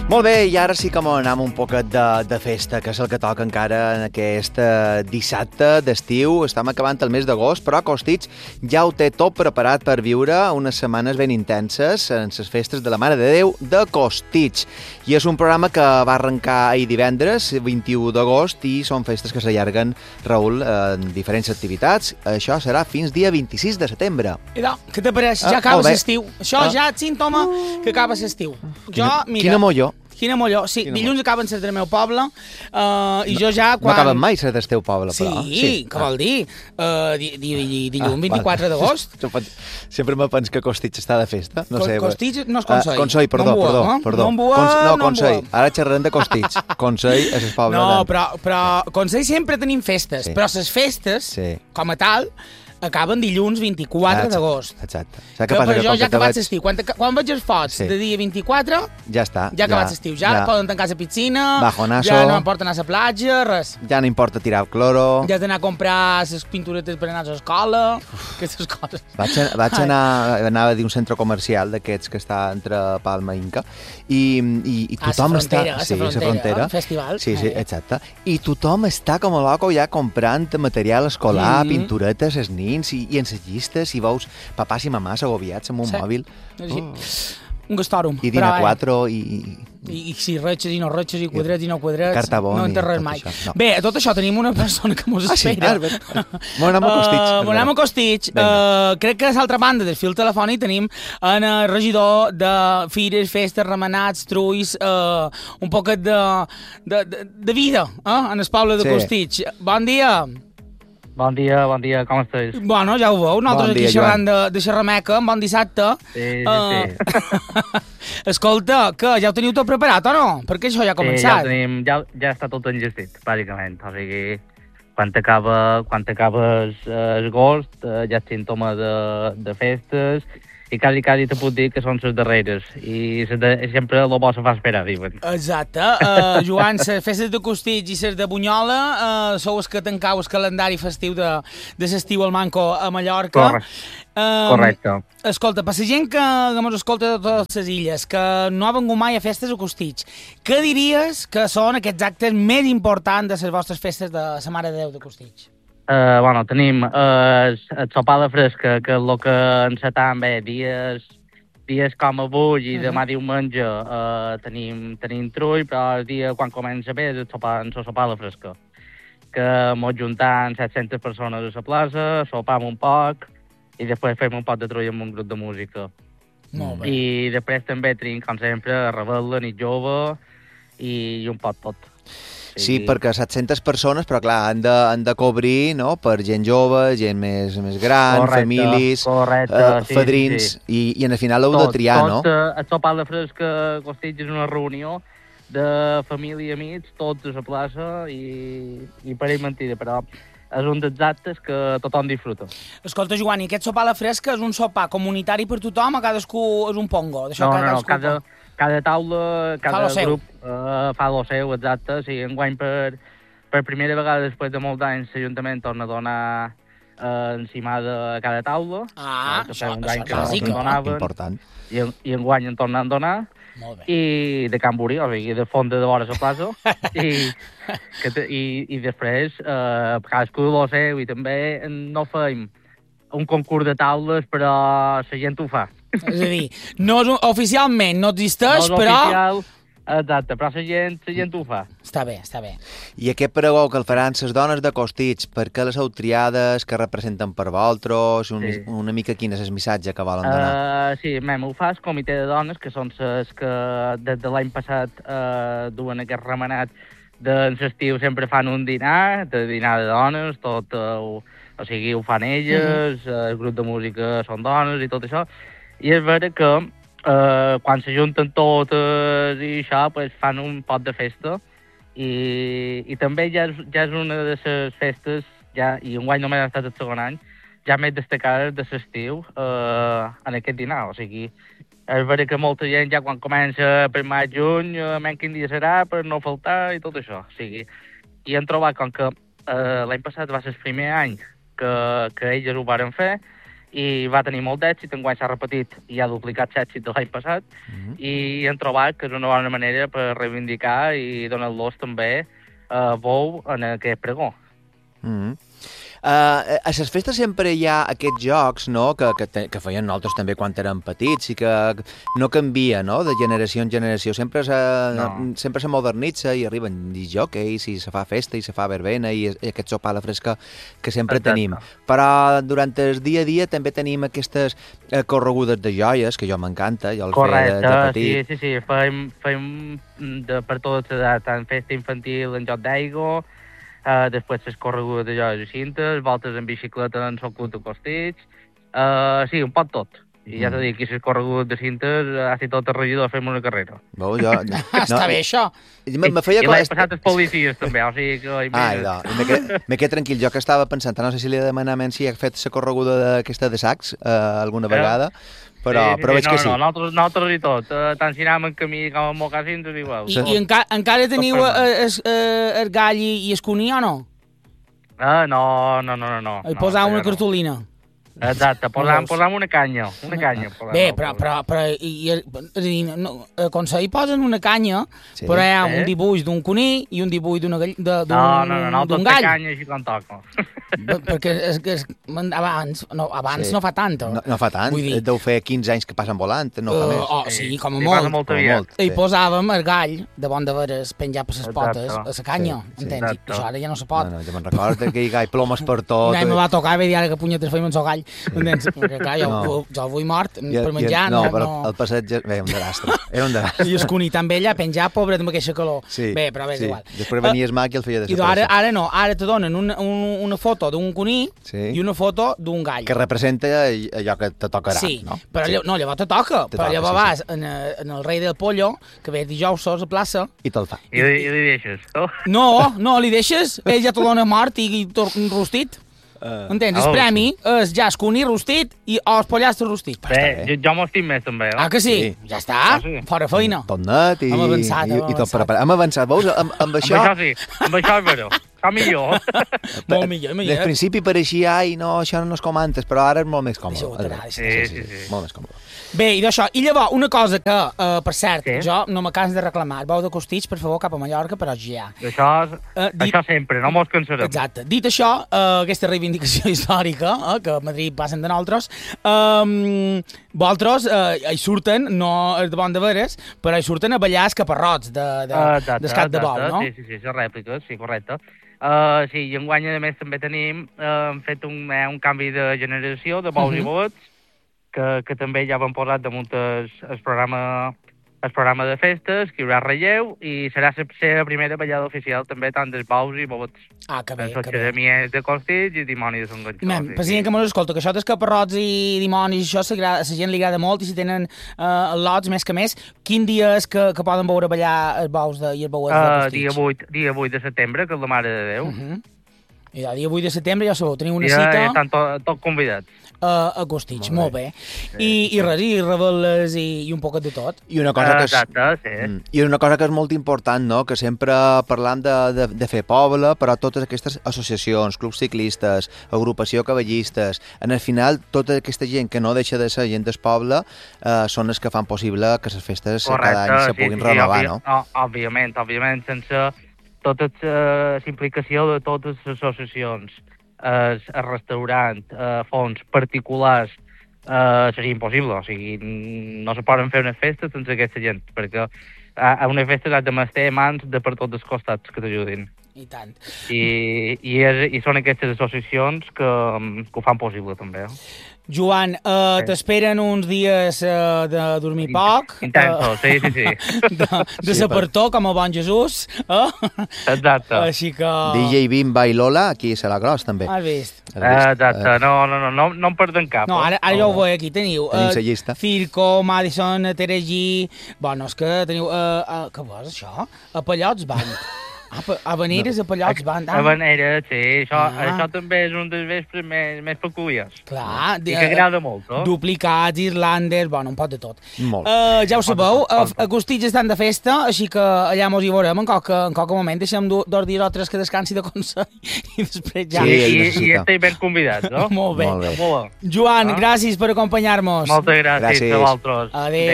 Molt bé, i ara sí que anem un poquet de festa, que és el que toca encara en aquest dissabte d'estiu. Estem acabant el mes d'agost, però Costitx ja ho té tot preparat per viure unes setmanes ben intenses en les festes de la Mare de Déu de Costitx. I és un programa que va arrencar ahir divendres, 21 d'agost, i són festes que s'allarguen, Raül, en diferents activitats. Això serà fins dia 26 de setembre. Idò, què t'apareix? Ja acaba l'estiu. Això ja és símptoma que acaba l'estiu. Quina molló. Quina molló. Sí, dilluns acaben ser del meu poble i jo ja quan... No acaben mai ser del teu poble, però. Sí, què vol dir? Dilluns 24 d'agost. Sempre me pens que Costitx està de festa. Costitx no és Consell. Consell, perdó. No, Consell. Ara xerrem de Costitx. Consell és el poble. No, però Consell sempre tenim festes, però les festes, com a tal, acaben dilluns 24 d'agost. Exacte. Que per això ja ha acabat l'estiu. Quan veig els fots de dia 24, ja està. Ja ha acabat l'estiu. Ja poden tancar la piscina, bajonazo, ja no importa anar a la platja, res. Ja no importa tirar el cloro. Ja has d'anar a comprar les pinturetes per anar a l'escola, aquestes coses. Vaig anar a dir un centre comercial d'aquests que està entre Palma i Inca i tothom està... A la frontera, festival. Sí, exacte. I tothom està com a loco ja comprant material escolar, pinturetes, els nins i en les llistes, i veus papàs i mamàs agobiats amb un mòbil. Un gastòrum. I dinar 4 i si retxes i no retxes, i quadrats i no quadrats, Cartabon, no enterres mai. Bé, a tot això tenim una persona que mos espera. M'ho anem a Costitx. M'ho anem a Costitx. Crec que a l'altra banda del fil telefònic tenim el regidor de fires, festes, remenats, trulls, un poquet de vida en el poble de Costitx. Bon dia. Bon dia, com estàs? Bueno, ja ho veu, nosaltres aquí xerrant de xerrameca, bon dissabte. Sí. Escolta, que ja ho teniu tot preparat o no? Perquè això ja ha començat. Sí, ja està tot engestit, bàsicament. O sigui, quan acabes agost, ja és símptoma de festes, i quasi te puc dir que són les darreres, i sempre el bo se fa esperar, diuen. Exacte. Joan, les festes de Costitx i les de Bunyola sou els que tancau el calendari festiu de l'estiu al Manco a Mallorca. Correcte. Escolta, per la gent que ens escolta de totes les illes, que no ha vengut mai a festes a Costitx, què diries que són aquests actes més importants de les vostres festes de la Mare de Déu de Costitx? Tenim el sopar de fresca, que és el que encetam bé, dies com avui i demà diumenge tenim trull, però el dia quan comença bé és el sopar de fresca, que mos juntam 700 persones a la plaça, sopam un poc i després fem un poc de trull amb un grup de música. Molt bé. I després també tenim, com sempre, rebel·la, nit jove i un poc tot. Sí, perquè 700 persones, però clar, han de cobrir, no?, per gent jove, gent més gran, famílies, fadrins, i al final heu de triar, no? El sopar de fresca Costitx és una reunió de família i amics, tots a la plaça, i pareix mentida, però és un dels actes que tothom disfruta. Escolta, Joan, i aquest sopar a la fresca és un sopar comunitari per tothom o cadascú és un pongo? No, cada taula, cada grup fa el seu, exacte. Sí, enguany per primera vegada després de molts anys l'Ajuntament torna a donar encimada a cada taula. Això és bàsic, important. I enguany en tornen a donar. I de Can Burí, o sigui, de fons de vora la plaça. I després cadascú de lo seu, i també no fem un concurs de taules, però la gent ho fa. És a dir, oficialment no existeix, però... No és oficial, exacte, però la gent ho fa. Està bé. I aquest pregó que el faran les dones de Costitx, per què les heu triades, que representen per vosaltres, una mica quin és el missatge que volen donar? Sí, ho fa el comitè de dones, que són les que des de l'any passat duen aquest remenat de l'estiu, sempre fan un dinar de dones, tot... O sigui, ho fan elles, el grup de música són dones i tot això. I és vera que quan s'ajunten totes i això, pues, fan un pot de festa. I també ja és una de les festes, i enguany només ha estat el segon any, ja més destacades de l'estiu en aquest dinar. O sigui, és vera que molta gent ja quan comença per maig, juny, quin dia serà per no faltar i tot això. O sigui, i hem trobat com que l'any passat va ser el primer any que elles ho varen fer, i va tenir molt d'èxit, enguany s'ha repetit i ha duplicat l'èxit de l'any passat, i hem trobat que és una bona manera per reivindicar i donar-los també veu en aquest pregó. A les festes sempre hi ha aquests jocs, no?, que feien nosaltres també quan érem petits i que no canvia, no?, de generació en generació. Sempre se modernitza i arriben disjòqueis i se fa festa i se fa verbena i aquest sopar a la fresca que sempre tenim. Però durant el dia a dia també tenim aquestes corregudes de joies, que jo m'encanta, jo el feia de petit. Sí, fem per totes les edats, tant festa infantil en joc d'aigua, després les corregudes de joies i cintes, voltes en bicicleta en el club de Costits, sí, un pot tot. I ja t'ho dic, i les corregudes de cintes, quasi tot el regidor fem una carrera. Està bé, això. I l'any passat els policies també, o sigui que... Me quedo tranquil, jo que estava pensant, no sé si li he demanat si ha fet la correguda aquesta de sacs alguna vegada, però veig que sí. No, nosaltres i tot, tant si anem en camí com en mocassins és igual. I encara teniu el gall i el cuní o no? No. I posar una cartolina. Exacte, posam una canya. Bé, però quan se hi posen una canya, però hi ha un dibuix d'un cuní i un dibuix d'un gall. No, tot la canya així com toca. Perquè abans no fa tant. No fa tant, deu fer 15 anys que passen volant, no fa més. Sí, com a molt. I posàvem el gall de bon de veres penjat per les potes a la canya, entens? I això ara ja no se pot. Jo me'n recordo que hi ha plomes per tot. Me va tocar i ara que punyetes feim amb el gall. Perquè clar, jo el vull mort per menjar. No, però el passeig... Bé, un desastre. Era un desastre. I el cuní també allà penjat, pobret, amb aquesta calor. Bé, però és igual. Després venia el mag i el feia desaparèixer. Ara no, ara te donen una foto d'un cuní i una foto d'un gall. Que representa allò que te tocarà, no? Sí, però llavors te toca. Però llavors vas en el rei del pollo, que ve dijous a la plaça... I te'l fa. I li deixes, no? No, li deixes, ell ja te dona mort i rostit. Entens? El premi és ja el cuní rostit i els pollastres rostit. Bé, jo m'ho estic més també. Que sí? Ja està, fora feina. Tot net i tot preparat. Hem avançat, veus? Amb això... Amb això és vera. Està millor. Molt millor. Al principi pareixia, no, això no és com antes, però ara és molt més còmode. Sí. Molt més còmode. Bé, i d'això, i llavors, una cosa que, per cert, jo no m'acabes de reclamar, el bou de Costits, per favor, cap a Mallorca, però ja. Això sempre, no mos cansarem. Exacte. Dit això, aquesta reivindicació històrica, que a Madrid passen de nosaltres, vosaltres hi surten, no de bon de veres, però hi surten a ballar els caparrots d'escat de bou, no? Sí, les rèpliques, sí, correcte. Sí, i enguany, a més, també tenim fet un canvi de generació de bous i bouets, que també ja van posat damunt el programa de festes, que hi haurà relleu, i serà la primera ballada oficial també tant dels bous i bouets. Que bé, que bé. De Costits i dimoni de Sant Gonçalo. Per si que mos escolta, que això dels caparrots i dimonis, això a la gent li agrada molt, i si tenen lots més que més, quin dia és que poden veure ballar els bous i els bouets de Costits? Dia 8 de setembre, que és la Mare de Déu. I el dia 8 de setembre ja sabeu, teniu una cita... Ja estan tots convidats. A Costits, molt bé. I res, i reveles i un poquet de tot. I una cosa que és molt important, no?, que sempre parlam de fer poble, però totes aquestes associacions, clubs ciclistes, agrupació cavallistes, en el final, tota aquesta gent que no deixa de ser gent del poble són els que fan possible que les festes cada any se puguin renovar, no? Òbviament, sense tota la implicació de totes les associacions, el restaurant, fons particulars, seria impossible. O sigui, no se poden fer unes festes sense aquesta gent, perquè a unes festes has de mestre mans de per tots els costats que t'ajudin. I tant. I són aquestes associacions que ho fan possible, també. Joan, t'esperen uns dies de dormir poc. Intensos, sí. De sapertó, com el bon Jesús. Exacte. Així que... DJ Bimba i Lola, aquí a la Gros, també. Has vist? Exacte, no em perden cap. No, ara ja ho veig aquí, teniu la llista. Circo, Madison, Teregí... Bueno, és que teniu... Què vols, això? A Pallots Banc. Habaneres, a Pallots, van. Habaneres, sí, això també és un dels vespres més peculiars. Clar. I que agrada molt, no? Duplicats, irlanders, bueno, un pot de tot. Molt. Ja ho sabeu, a Costitx estan de festa, així que allà mos hi veurem en qualque moment. Deixem 2 dies o 3 que descansi de consell i després ja... Sí, i estem ben convidats, no? Molt bé. Molt bé. Joan, gràcies per acompanyar-nos. Moltes gràcies a vosaltres. Adéu.